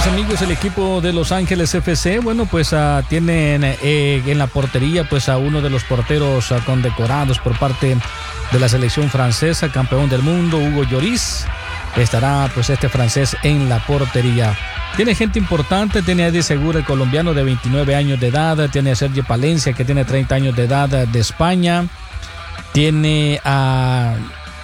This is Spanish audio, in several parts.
mis amigos, el equipo de Los Ángeles FC, bueno, pues tienen en la portería pues a uno de los porteros condecorados por parte de la selección francesa, campeón del mundo, Hugo Lloris. Estará pues este francés en la portería. Tiene gente importante, tiene a Eddie Segura, el colombiano de 29 años de edad, tiene a Sergio Palencia, que tiene 30 años de edad, de España, tiene a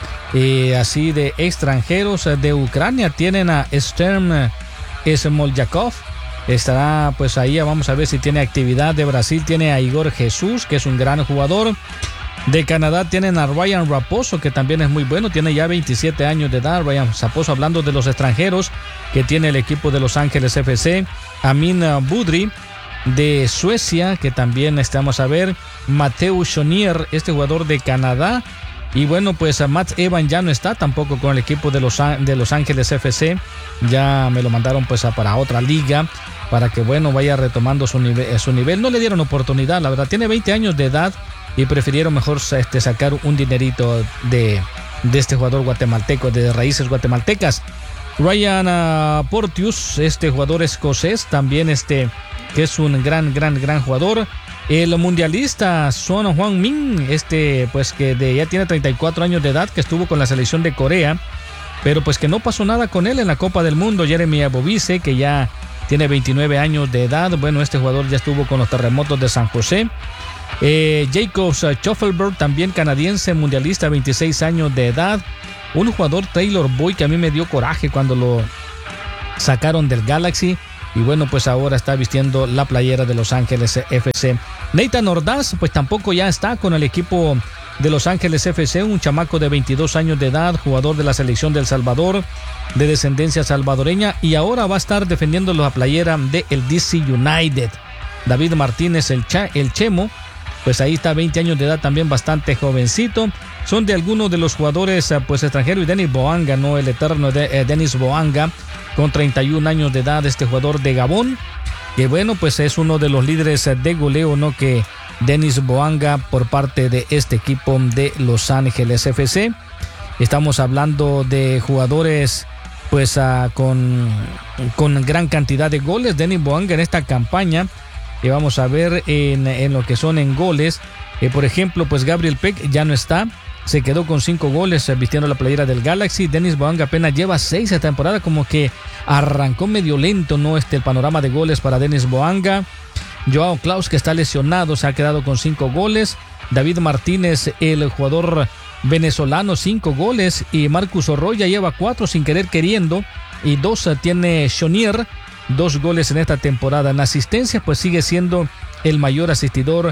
así de extranjeros de Ucrania, tienen a Sturm Smoljakov, estará pues ahí, vamos a ver si tiene actividad. De Brasil tiene a Igor Jesús, que es un gran jugador. De Canadá tienen a Ryan Raposo, que también es muy bueno, tiene ya 27 años de edad. Ryan Raposo, hablando de los extranjeros que tiene el equipo de Los Ángeles FC. Amin Budry de Suecia, que también estamos a ver. Mateusz Schonier, este jugador de Canadá. Y bueno, pues a Matt Evan ya no está tampoco con el equipo de Los Ángeles FC. Ya me lo mandaron pues para otra liga, para que bueno, vaya retomando su nivel. No le dieron oportunidad, la verdad. Tiene 20 años de edad y prefirieron mejor sacar un dinerito de este jugador guatemalteco, de raíces guatemaltecas. Ryan Porteous, este jugador escocés, también que es un gran jugador. El mundialista Son Heung-min, pues que ya tiene 34 años de edad, que estuvo con la selección de Corea, pero pues que no pasó nada con él en la Copa del Mundo. Jeremy Bobise, que ya tiene 29 años de edad, bueno, este jugador ya estuvo con los Terremotos de San José. Jacobs Schoffelberg, también canadiense, mundialista, 26 años de edad. Un jugador, Taylor Boy, que a mí me dio coraje cuando lo sacaron del Galaxy. Y bueno, pues ahora está vistiendo la playera de Los Ángeles FC. Nathan Ordaz, pues tampoco ya está con el equipo de Los Ángeles FC. Un chamaco de 22 años de edad, jugador de la selección de El Salvador, de descendencia salvadoreña. Y ahora va a estar defendiendo la playera de el DC United. David Martínez, el Chemo, pues ahí está, 20 años de edad, también bastante jovencito. Son de algunos de los jugadores pues extranjeros. Y Denis Boanga, ¿no? El eterno de Denis Boanga, con 31 años de edad, este jugador de Gabón, que bueno, pues es uno de los líderes de goleo, ¿no? Que Denis Boanga, por parte de este equipo de Los Ángeles FC. Estamos hablando de jugadores pues con gran cantidad de goles. Denis Boanga en esta campaña, que vamos a ver en lo que son en goles. Por ejemplo, pues Gabriel Peck ya no está. Se quedó con 5 goles vistiendo la playera del Galaxy. Denis Boanga apenas lleva 6 de temporada, como que arrancó medio lento, ¿no? El panorama de goles para Denis Boanga. Joao Klaus, que está lesionado, se ha quedado con 5 goles. David Martínez, el jugador venezolano, 5 goles. Y Marcus Orroya lleva 4 sin querer queriendo. Y 2 tiene Schonier, 2 goles en esta temporada. En asistencia, pues sigue siendo el mayor asistidor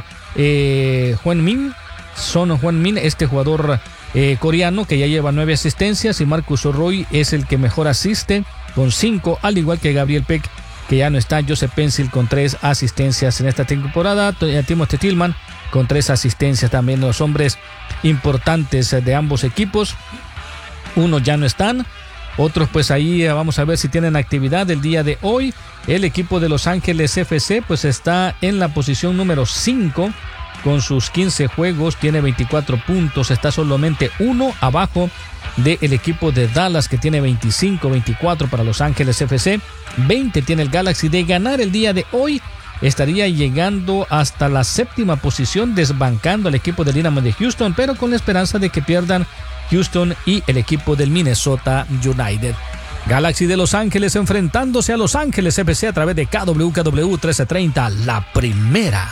Son Heung-min, este jugador coreano, que ya lleva 9 asistencias. Y Marcus Orroy es el que mejor asiste, con 5, al igual que Gabriel Peck, que ya no está. Joseph Pencil con 3 asistencias en esta temporada. Timothy Tillman con 3 asistencias también. Los hombres importantes de ambos equipos, unos ya no están, otros pues ahí vamos a ver si tienen actividad el día de hoy. El equipo de Los Ángeles FC pues está en la posición número 5 con sus 15 juegos, tiene 24 puntos, está solamente 1 abajo del equipo de Dallas, que tiene 24 para Los Ángeles FC. 20 tiene el Galaxy. De ganar el día de hoy, estaría llegando hasta la 7ª posición, desbancando al equipo del Dynamo de Houston, pero con la esperanza de que pierdan Houston y el equipo del Minnesota United. Galaxy de Los Ángeles enfrentándose a Los Ángeles FC a través de KWKW 1330, la primera.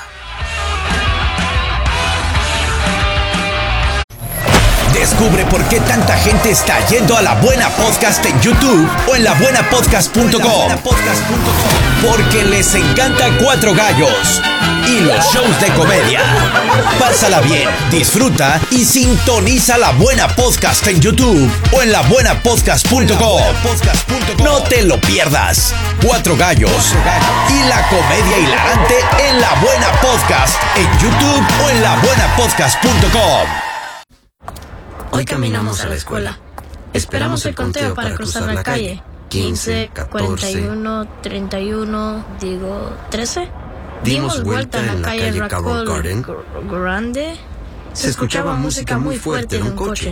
Descubre por qué tanta gente está yendo a La Buena Podcast en YouTube o en labuenapodcast.com. Porque les encanta Cuatro Gallos y los shows de comedia. Pásala bien, disfruta y sintoniza La Buena Podcast en YouTube o en labuenapodcast.com. No te lo pierdas. Cuatro Gallos y la comedia hilarante en La Buena Podcast en YouTube o en labuenapodcast.com. Hoy caminamos a la escuela. Esperamos el conteo para cruzar la calle. 15, 41, 31, 13. Dimos vuelta en la calle Raccoon Grande. Se escuchaba música muy fuerte de un coche.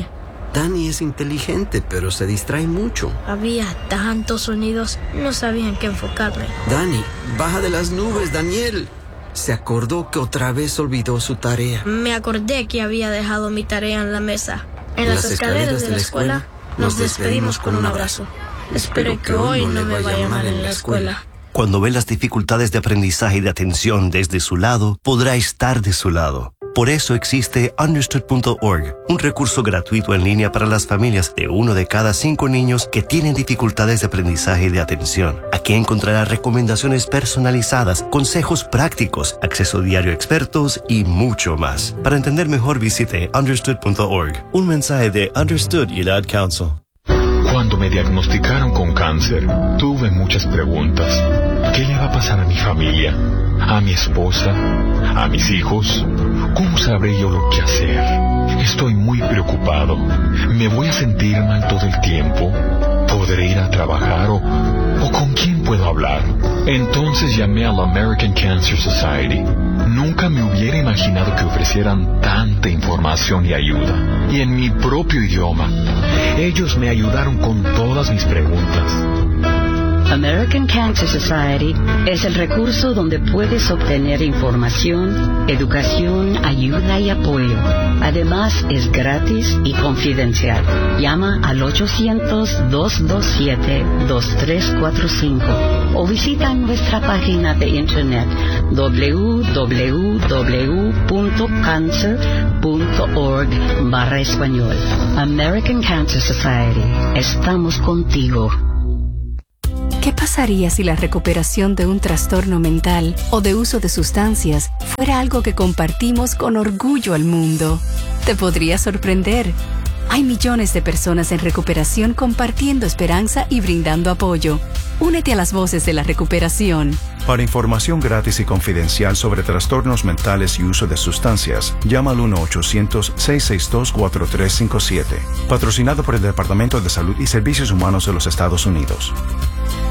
Dani es inteligente, pero se distrae mucho. Había tantos sonidos, no sabía en qué enfocarme. Dani, baja de las nubes, Daniel. Se acordó que otra vez olvidó su tarea. Me acordé que había dejado mi tarea en la mesa. En las escaleras de la escuela nos despedimos con un abrazo. Espero que hoy no me vaya mal en la escuela. Cuando ve las dificultades de aprendizaje y de atención desde su lado, podrá estar de su lado. Por eso existe Understood.org, un recurso gratuito en línea para las familias de 1 de cada 5 niños que tienen dificultades de aprendizaje y de atención. Aquí encontrará recomendaciones personalizadas, consejos prácticos, acceso diario a expertos y mucho más. Para entender mejor, visite Understood.org. Un mensaje de Understood y el Ad Council. Cuando me diagnosticaron con cáncer, tuve muchas preguntas. ¿Qué le va a pasar a mi familia? ¿A mi esposa? ¿A mis hijos? ¿Cómo sabré yo lo que hacer? Estoy muy preocupado. ¿Me voy a sentir mal todo el tiempo? ¿Podré ir a trabajar o con quién puedo hablar? Entonces llamé a la American Cancer Society. Nunca me hubiera imaginado que ofrecieran tanta información y ayuda. Y en mi propio idioma. Ellos me ayudaron con todas mis preguntas. American Cancer Society es el recurso donde puedes obtener información, educación, ayuda y apoyo. Además, es gratis y confidencial. Llama al 800-227-2345 o visita nuestra página de internet www.cancer.org/español. American Cancer Society. Estamos contigo. ¿Qué pasaría si la recuperación de un trastorno mental o de uso de sustancias fuera algo que compartimos con orgullo al mundo? Te podría sorprender. Hay millones de personas en recuperación compartiendo esperanza y brindando apoyo. Únete a las voces de la recuperación. Para información gratis y confidencial sobre trastornos mentales y uso de sustancias, llama al 1-800-662-4357. Patrocinado por el Departamento de Salud y Servicios Humanos de los Estados Unidos.